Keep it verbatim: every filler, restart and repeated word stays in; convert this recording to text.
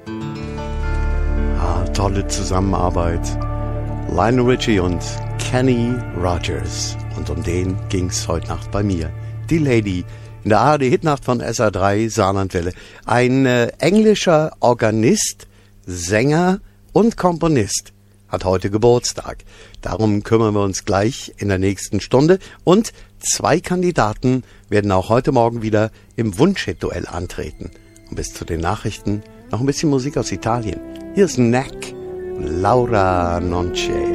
Ah, tolle Zusammenarbeit. Lionel Richie und Kenny Rogers. Und um den ging's heute Nacht bei mir. Die Lady in der A R D-Hitnacht von S R drei Saarlandwelle. Ein äh, englischer Organist, Sänger und Komponist hat heute Geburtstag. Darum kümmern wir uns gleich in der nächsten Stunde. Und zwei Kandidaten werden auch heute Morgen wieder im Wunschhit-Duell antreten. Und bis zu den Nachrichten noch ein bisschen Musik aus Italien. Hier ist Neck, Laura Nonce.